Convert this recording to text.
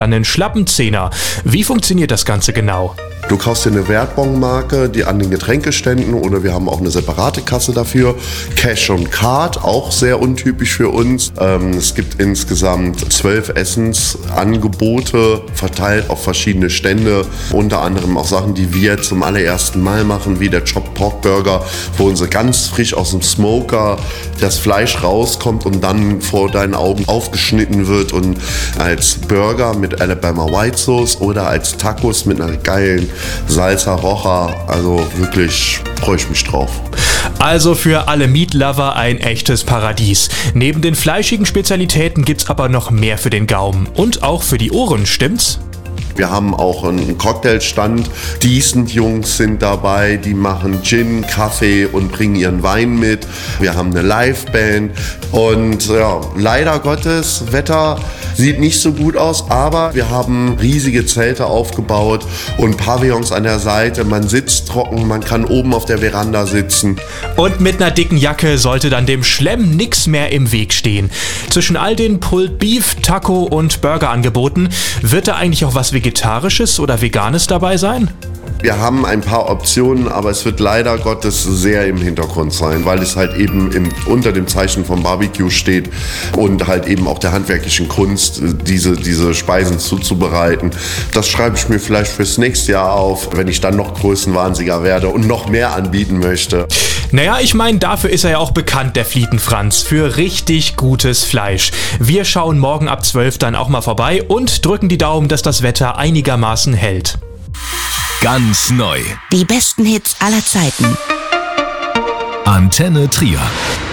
einen schlappen Zehner. Wie funktioniert das Ganze genau? Du kaufst dir eine Wertbonmarke, die an den Getränkeständen, oder wir haben auch eine separate Kasse dafür. Cash und Card, auch sehr untypisch für uns. Es gibt insgesamt 12 Essensangebote, verteilt auf verschiedene Stände. Unter anderem auch Sachen, die wir zum allerersten Mal machen, wie der Chopped Pork Burger, wo uns ganz frisch aus dem Smoker das Fleisch rauskommt und dann vor deinen Augen aufgeschnitten wird und als Burger mit Alabama White Sauce oder als Tacos mit einer geilen Salsa Roja, also wirklich freue ich mich drauf. Also für alle Meat-Lover ein echtes Paradies. Neben den fleischigen Spezialitäten gibt's aber noch mehr für den Gaumen und auch für die Ohren, stimmt's? Wir haben auch einen Cocktailstand. Decent Jungs sind dabei, die machen Gin, Kaffee und bringen ihren Wein mit. Wir haben eine Liveband und ja, leider Gottes, Wetter sieht nicht so gut aus, aber wir haben riesige Zelte aufgebaut und Pavillons an der Seite. Man sitzt trocken, man kann oben auf der Veranda sitzen. Und mit einer dicken Jacke sollte dann dem Schlemm nix mehr im Weg stehen. Zwischen all den Pulled Beef, Taco und Burgerangeboten wird da eigentlich auch was Vegetarisches oder Veganes dabei sein? Wir haben ein paar Optionen, aber es wird leider Gottes sehr im Hintergrund sein, weil es halt eben unter dem Zeichen vom Barbecue steht und halt eben auch der handwerklichen Kunst, diese Speisen zuzubereiten. Das schreibe ich mir vielleicht fürs nächste Jahr auf, wenn ich dann noch größenwahnsinniger werde und noch mehr anbieten möchte. Naja, ich meine, dafür ist er ja auch bekannt, der Flietenfranz, für richtig gutes Fleisch. Wir schauen morgen ab 12 dann auch mal vorbei und drücken die Daumen, dass das Wetter einigermaßen hält. Ganz neu. Die besten Hits aller Zeiten. Antenne Trier.